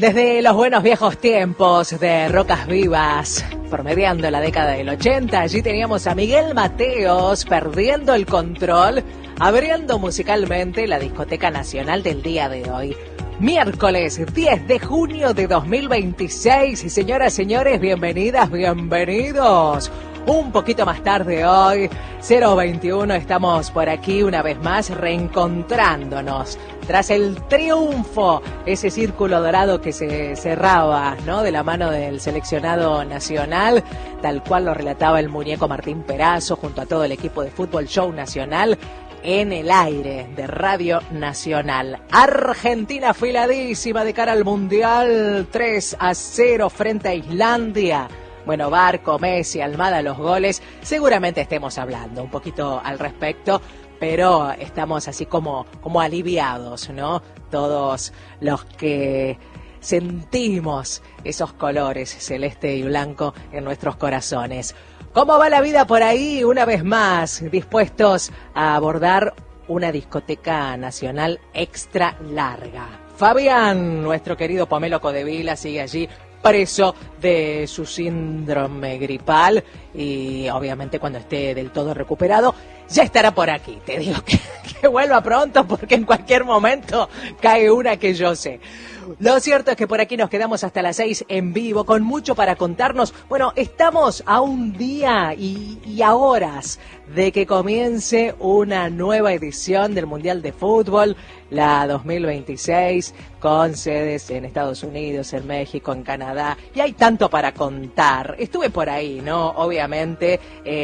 Desde los buenos viejos tiempos de Rocas Vivas, promediando la década del 80, allí teníamos a Miguel Mateos perdiendo el control, abriendo musicalmente la discoteca nacional del día de hoy. Miércoles 10 de junio de 2026. Y señoras, señores, bienvenidas, bienvenidos. Un poquito más tarde hoy, 021, estamos por aquí una vez más reencontrándonos. Tras el triunfo, ese círculo dorado que se cerraba, ¿no?, de la mano del seleccionado nacional, tal cual lo relataba el muñeco Martín Perazo junto a todo el equipo de Fútbol Show Nacional, en el aire de Radio Nacional. Argentina afiladísima de cara al Mundial, 3-0 frente a Islandia. Bueno, Barco, Messi, Almada, los goles, seguramente estemos hablando un poquito al respecto, pero estamos así como aliviados, ¿no? Todos los que sentimos esos colores celeste y blanco en nuestros corazones. ¿Cómo va la vida por ahí? Una vez más, dispuestos a abordar una discoteca nacional extra larga. Fabián, nuestro querido Pomelo Codevila, sigue allí preso de su síndrome gripal y obviamente cuando esté del todo recuperado ya estará por aquí. Te digo que vuelva pronto porque en cualquier momento cae una que yo sé. Lo cierto es que por aquí nos quedamos hasta las 6 en vivo con mucho para contarnos. Bueno, estamos a un día y a horas de que comience una nueva edición del Mundial de Fútbol, la 2026, con sedes en Estados Unidos, en México, en Canadá, y hay tanto para contar. Estuve por ahí, ¿no? Obviamente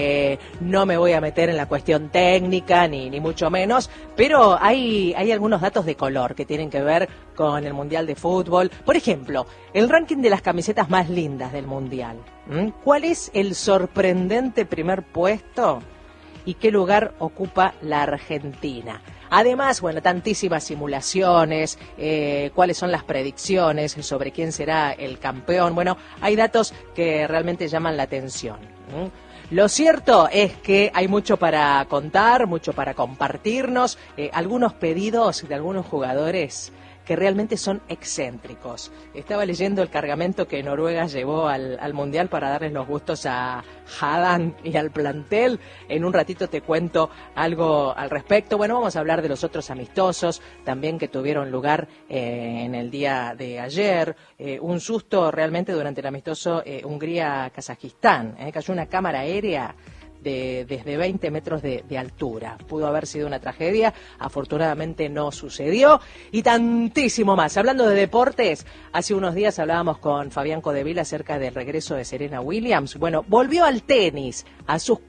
no me voy a meter en la cuestión técnica, ni mucho menos, pero hay algunos datos de color que tienen que ver con el Mundial de Fútbol. Por ejemplo, el ranking de las camisetas más lindas del Mundial. ¿Cuál es el sorprendente primer puesto? ¿Y qué lugar ocupa la Argentina? Además, bueno, tantísimas simulaciones, cuáles son las predicciones sobre quién será el campeón. Bueno, hay datos que realmente llaman la atención. Lo cierto es que hay mucho para contar, mucho para compartirnos, algunos pedidos de algunos jugadores que realmente son excéntricos. Estaba leyendo el cargamento que Noruega llevó al Mundial para darles los gustos a Haaland y al plantel. En un ratito te cuento algo al respecto. Bueno, vamos a hablar de los otros amistosos también que tuvieron lugar en el día de ayer. Un susto realmente durante el amistoso Hungría-Kazajistán. Cayó una cámara aérea desde 20 metros de altura. Pudo haber sido una tragedia, afortunadamente no sucedió, y tantísimo más. Hablando de deportes, hace unos días hablábamos con Fabián Codevila acerca del regreso de Serena Williams. Bueno, volvió al tenis a sus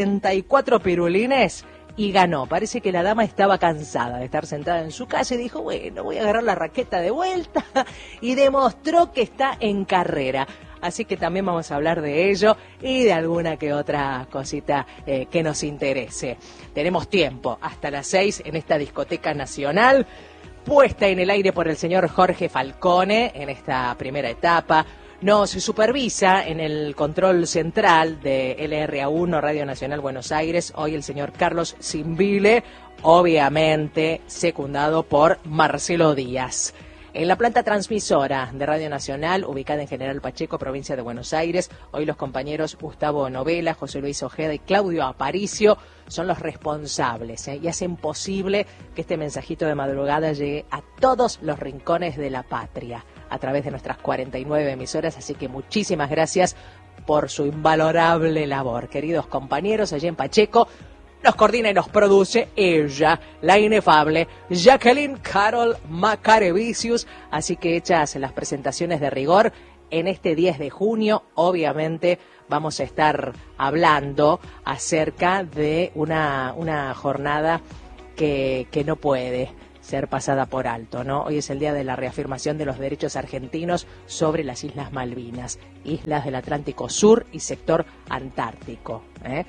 44 pirulines y ganó. Parece que la dama estaba cansada de estar sentada en su casa y dijo, bueno, voy a agarrar la raqueta de vuelta, y demostró que está en carrera. Así que también vamos a hablar de ello y de alguna que otra cosita que nos interese. Tenemos tiempo hasta las 6 en esta discoteca nacional, puesta en el aire por el señor Jorge Falcone en esta primera etapa. Nos supervisa en el control central de LRA1 Radio Nacional Buenos Aires hoy el señor Carlos Zimbile, obviamente secundado por Marcelo Díaz. En la planta transmisora de Radio Nacional, ubicada en General Pacheco, provincia de Buenos Aires, hoy los compañeros Gustavo Novela, José Luis Ojeda y Claudio Aparicio son los responsables y hacen posible que este mensajito de madrugada llegue a todos los rincones de la patria a través de nuestras 49 emisoras, así que muchísimas gracias por su invalorable labor. Queridos compañeros, allí en Pacheco, nos coordina y nos produce ella, la inefable Jacqueline Carol Macarevicius. Así que hechas las presentaciones de rigor, en este 10 de junio, obviamente, vamos a estar hablando acerca de una jornada que no puede ser pasada por alto, ¿no? Hoy es el día de la reafirmación de los derechos argentinos sobre las Islas Malvinas, islas del Atlántico Sur y sector antártico,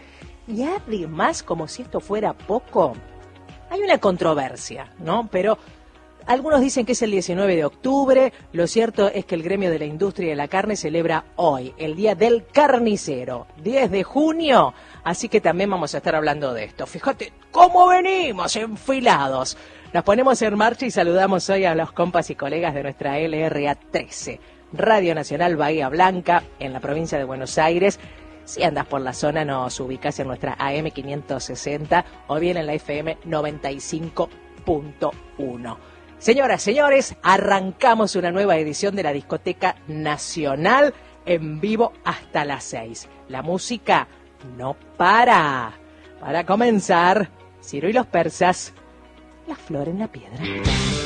Y además, como si esto fuera poco, hay una controversia, ¿no? Pero Algunos dicen que es el 19 de octubre, lo cierto es que el gremio de la industria de la carne celebra hoy, el Día del Carnicero, 10 de junio, así que también vamos a estar hablando de esto. Fíjate cómo venimos enfilados. Nos ponemos en marcha y saludamos hoy a los compas y colegas de nuestra LRA 13, Radio Nacional Bahía Blanca, en la provincia de Buenos Aires. Si andas por la zona, nos ubicás en nuestra AM 560 o bien en la FM 95.1. Señoras, señores, arrancamos una nueva edición de la Discoteca Nacional en vivo hasta las 6. La música no para. Para comenzar, Ciro y los Persas, La Flor en la Piedra.